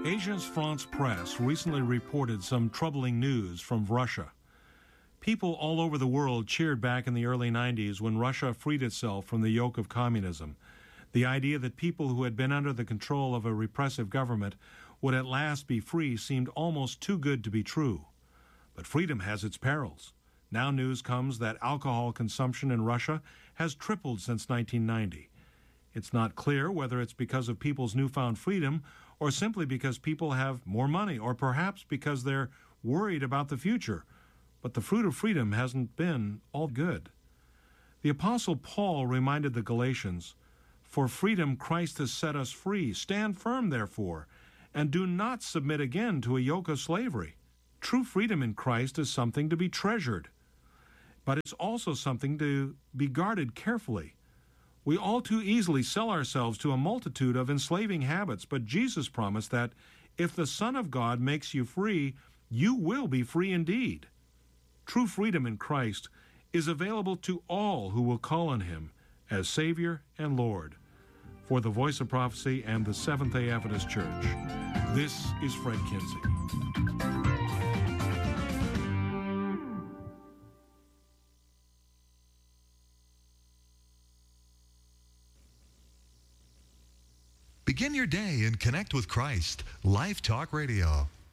Agence France Presse recently reported some troubling news from Russia. People all over the world cheered back in the early 90s when Russia freed itself from the yoke of communism. The idea that people who had been under the control of a repressive government would at last be free seemed almost too good to be true. But freedom has its perils. Now news comes that alcohol consumption in Russia has tripled since 1990. It's not clear whether it's because of people's newfound freedom or simply because people have more money or perhaps because they're worried about the future. But the fruit of freedom hasn't been all good. The Apostle Paul reminded the Galatians, "For freedom Christ has set us free. Stand firm, therefore, and do not submit again to a yoke of slavery." True freedom in Christ is something to be treasured, but it's also something to be guarded carefully. We all too easily sell ourselves to a multitude of enslaving habits, but Jesus promised that if the Son of God makes you free, you will be free indeed. True freedom in Christ is available to all who will call on Him as Savior and Lord. For the Voice of Prophecy and the Seventh-day Adventist Church, this is Fred Kinsey. Begin your day and connect with Christ. Life Talk Radio.